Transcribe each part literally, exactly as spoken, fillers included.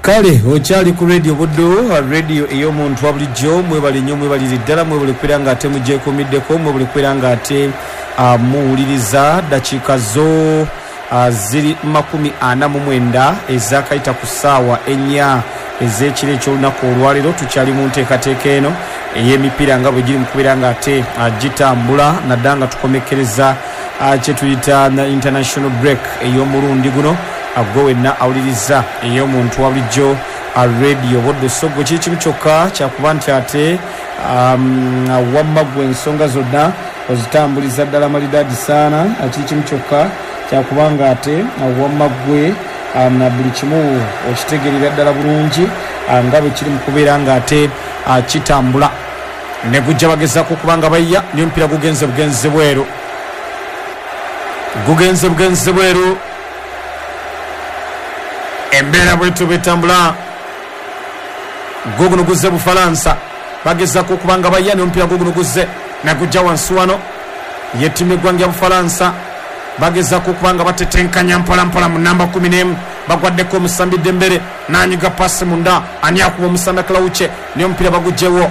Kale okyali ku radio buddo radio ey'omuntu wa bulijjo mwebali nnyo mwebalire ddala mwebali kwera nga ate mugyekomiddeko mwebali kwera nga ate uh, muwuliriza dakiika zo uh, ziri makumi ana mu mwenda ezakayita ku ssaawa ennya ez'ekiro eky'olunaku olwaleero tukyali mu nteekateeka eno ey'emipiira nga bwe giri mu kubeera nga ate uh, gitambula naddala nga tukomekkereza uh, kye tuyita na international break ey'omulundi guno agwe wenna awuliriza ey'omuntu wa bulijjo radio buddo so gwe kiri kimu kyokka kyakuba nti ate um, wamma gwe ensonga zonna ozitambuliza ddala malidaadi saana kiri kimu kyokka kyakuba nga ate wamma gwe um, na buli kimu okitegerera ddala bulungi uh, nga bwe kiri mu kubeera nga ate uh, kitambula ne gujja bagezaako okubanga bayya niyo mpira gugenze bugenze bweru gugenze bugenze bweru embeera bwetu betambula guguno guzze Bufalansa bagezaako okubanga bayya niyo mpira guguno guzze nagujja wansi wano ye ttiimu eggwanga ya Bufalansa bagezaako okubanga batetenkanya mpola mpola mu namba kumi n'emu bagwaddeko omusambi Dembele nanyiga pasi munda ani akuba omusambi Klauche niyo mpira bagugjewo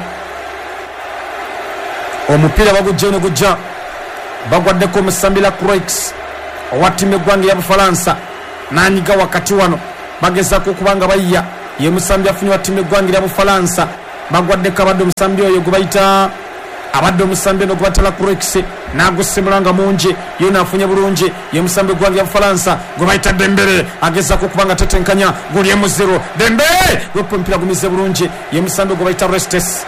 omupiira bagugjewo ne gujja bagwaddeko omusambi Lacroix owa ttiimu eggwanga ya Bufalansa nanyiga wakati wano bagezaako okubanga bayya ye musambi afunye wa ttiimu eggwanga ya Bufalansa bagwaddeko abadde omusambi oyo gwe bayita abadde omusambi eno gwe bayita Lacroix n'agusimulanga mungi yo naafunye bulungi ye musambi eggwanga ya Bufalansa gwe bayita Dembele agezaako okubanga tetenkanya guli emu zero Dembele gwepo mpira gumize bulungi ye musambi gwe bayita Restes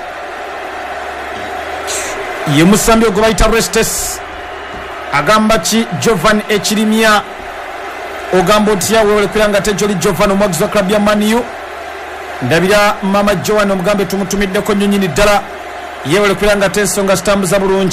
ye musambi gwe bayita Restes agamba ki Jovan Ekirimya ogamba otya weewole kwiranga ate Joli Jovan omwagizi wa klabu ya Man U ndabira mama Joan omugambe tumutumiddeko nnyonnyini ddala yeewole kwiranga ate ensonga zitambuza bulungi